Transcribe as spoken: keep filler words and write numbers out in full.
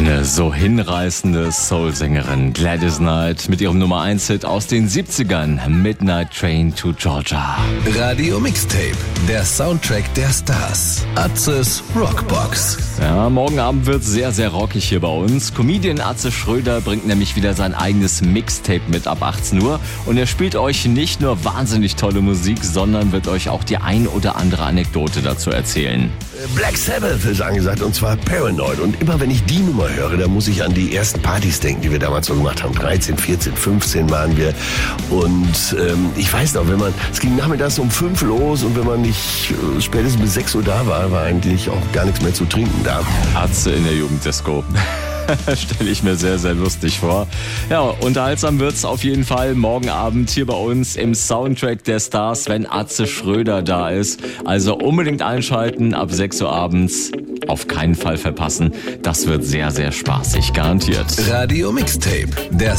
Eine so hinreißende Soul-Sängerin, Gladys Knight, mit ihrem Nummer eins Hit aus den siebzigern, Midnight Train to Georgia. Radio Mixtape, der Soundtrack der Stars. Atzes Rockbox. Ja, morgen Abend wird sehr, sehr rockig hier bei uns. Comedian Atze Schröder bringt nämlich wieder sein eigenes Mixtape mit ab achtzehn Uhr. Und er spielt euch nicht nur wahnsinnig tolle Musik, sondern wird euch auch die ein oder andere Anekdote dazu erzählen. Black Sabbath ist angesagt, und zwar Paranoid. Und immer wenn ich die Nummer höre, da muss ich an die ersten Partys denken, die wir damals so gemacht haben. dreizehn, vierzehn, fünfzehn waren wir. Und ähm, ich weiß noch, wenn man, es ging nachmittags um fünf los, und wenn man nicht äh, spätestens bis sechs Uhr da war, war eigentlich auch gar nichts mehr zu trinken da. Atze in der Jugenddisco. Stelle ich mir sehr, sehr lustig vor. Ja, unterhaltsam wird's auf jeden Fall morgen Abend hier bei uns im Soundtrack der Stars, wenn Atze Schröder da ist. Also unbedingt einschalten ab sechs Uhr abends. Auf keinen Fall verpassen. Das wird sehr, sehr spaßig, garantiert. Radio Mixtape, der